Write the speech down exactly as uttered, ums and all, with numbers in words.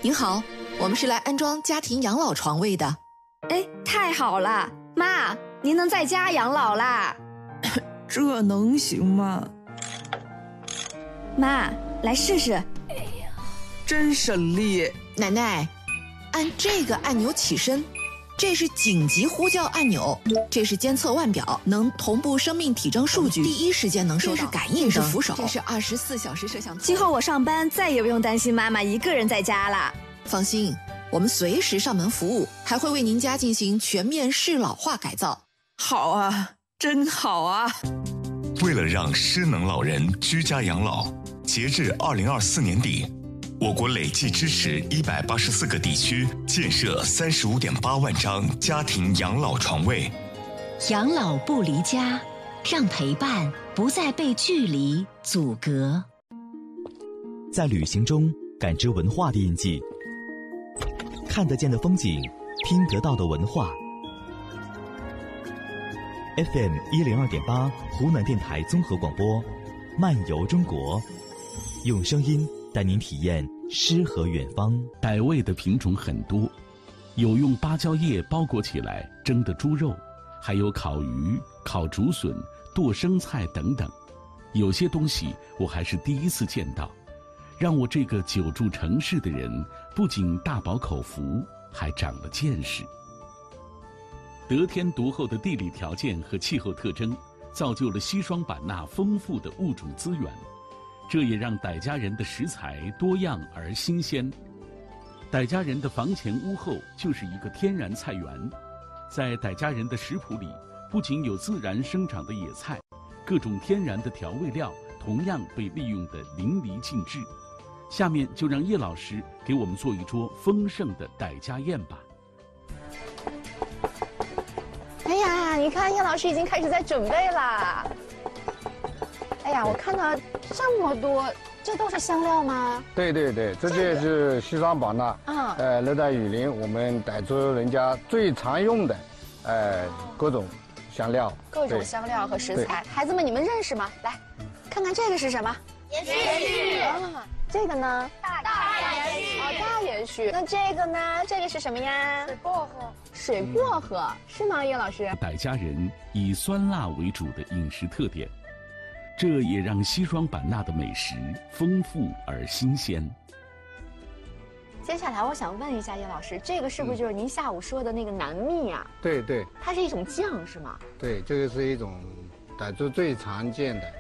您好，我们是来安装家庭养老床位的。 哎，太好了，妈，您能在家养老啦？ 这能行吗？ 妈，来试试。 哎呀，真省力。 奶奶，按这个按钮起身，这是紧急呼叫按钮，这是监测腕表，能同步生命体征数据，第一时间能收到。这是感应灯，这是扶手，这是二十四小时摄像头。 今后我上班再也不用担心妈妈一个人在家了。 放心，我们随时上门服务，还会为您家进行全面适老化改造。 好啊，真好啊！ 为了让失能老人居家养老，截至二零二四年底，我国累计支持一百八十四个地区建设三十五点八万张家庭养老床位。 养老不离家，让陪伴不再被距离阻隔。 在旅行中感知文化的印记，看得见的风景，听得到的文化。F M 一零二点八，湖南电台综合广播，漫游中国，用声音带您体验诗和远方。 傣味的品种很多，有用芭蕉叶包裹起来蒸的猪肉，还有烤鱼、烤竹笋、剁生菜等等。有些东西我还是第一次见到，让我这个久住城市的人不仅大饱口福，还长了见识。得天独厚的地理条件和气候特征，造就了西双版纳丰富的物种资源，这也让傣家人的食材多样而新鲜。傣家人的房前屋后就是一个天然菜园，在傣家人的食谱里，不仅有自然生长的野菜，各种天然的调味料同样被利用得淋漓尽致。下面就让叶老师给我们做一桌丰盛的傣家宴吧。 哎呀，你看叶老师已经开始在准备啦。哎呀，我看到这么多，这都是香料吗？ 对对对，这就是西双版纳，嗯，呃，热带雨林，我们傣族人家最常用的，呃，各种香料。 各种香料和食材，孩子们你们认识吗？来，看看这个是什么？延续。啊，这个呢？大大延续。哦，大延续。那这个呢？这个是什么呀？水薄荷。水薄荷是吗，叶老师？ 傣家人以酸辣为主的饮食特点，这也让西双版纳的美食丰富而新鲜。 接下来我想问一下叶老师，这个是不是就是您下午说的那个南蜜啊？ 对对， 它是一种酱是吗？ 对，这个是一种傣族最常见的